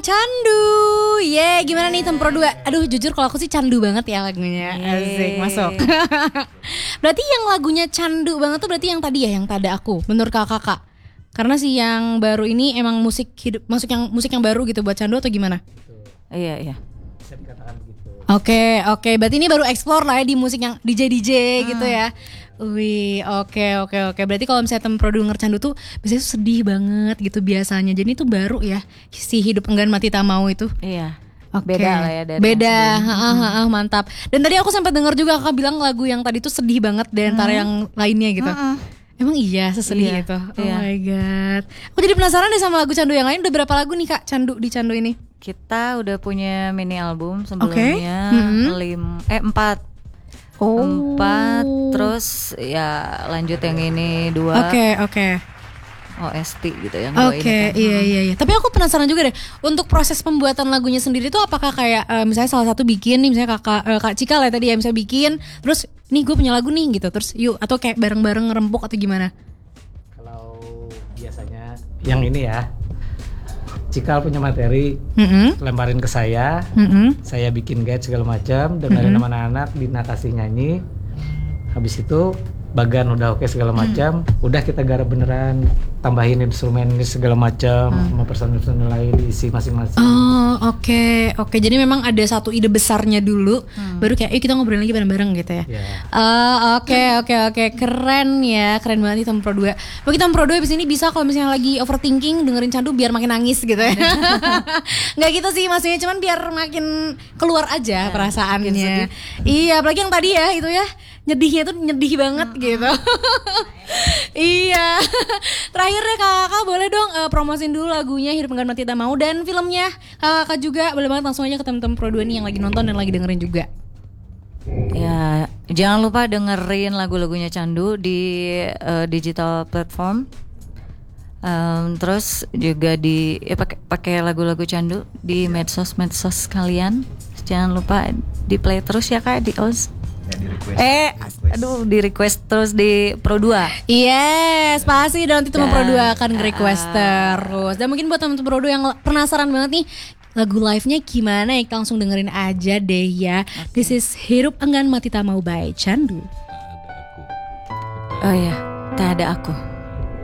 Candu, gimana nih Tempro 2? Aduh jujur kalau aku sih candu banget ya lagunya. Asik, masuk. Berarti yang lagunya candu banget tuh berarti yang tadi ya, yang Tada Aku, menurut kakak. Karena sih yang baru ini emang musik hidup, musik yang baru gitu buat candu atau gimana? Iya. Bisa dikatakan begitu. Oke, berarti ini baru explore lah ya di musik yang DJ gitu ya. Wih, oke. Berarti kalau misalnya Tempro denger candu tuh biasanya tuh sedih banget gitu biasanya. Jadi itu baru ya si Hidup Enggan Mati Tak Mau itu. Iya. Okay. Beda lah ya dari beda, mantap. Dan tadi aku sempat denger juga kakak bilang lagu yang tadi tuh sedih banget dari antara yang lainnya gitu. Emang iya sesedih itu. Oh my god. Aku jadi penasaran deh sama lagu candu yang lain. Udah berapa lagu nih kak candu di candu ini? Kita udah punya mini album sebelumnya 4. 4, terus ya lanjut yang ini 2. Oke. OST gitu yang Oke, iya. Tapi aku penasaran juga deh, untuk proses pembuatan lagunya sendiri tuh apakah kayak misalnya salah satu bikin nih, misalnya Kak Cika lah tadi ya, misalnya bikin, terus nih gue punya lagu nih gitu, terus yuk, atau kayak bareng-bareng ngerempuk atau gimana? Kalau biasanya yang ini ya, Cikal punya materi, lemparin ke saya bikin guide segala macam, dengerin sama anak-anak, Dina kasih nyanyi, habis itu bagan udah oke segala macam, udah kita garap beneran, tambahin instrumen segala macam, sama personil lain diisi masing-masing. Oh oke. Jadi memang ada satu ide besarnya dulu, baru kayak kita ngobrolin lagi bareng-bareng gitu ya. Oke. Keren banget nih Tempro 2. Bagi Tempro 2 abis ini bisa kalau misalnya lagi overthinking dengerin candu biar makin nangis gitu ya. Nggak gitu sih maksudnya, cuman biar makin keluar aja perasaannya. Iya, apalagi yang tadi ya itu ya, nyedihnya tuh nyedih banget gitu. Iya. Terakhir deh kakak boleh dong promosin dulu lagunya Hidup Enggan Mati Tak Mau dan filmnya kakak juga boleh banget, langsung aja ke temen-temen Pro 2 nih yang lagi nonton dan lagi dengerin juga. Ya, jangan lupa dengerin lagu-lagunya Candu di digital platform. Terus juga di pakai lagu-lagu Candu di medsos kalian. Jangan lupa di play terus ya kak di OS. Di request terus di Pro 2. Yes, pasti nanti teman Pro 2 akan nge-request terus. Dan mungkin buat teman-teman Pro 2 yang penasaran banget nih lagu live-nya gimana ya, langsung dengerin aja deh ya. This is Hidup Enggan Mati Tak Mau by Candu. Oh ya, tak ada aku.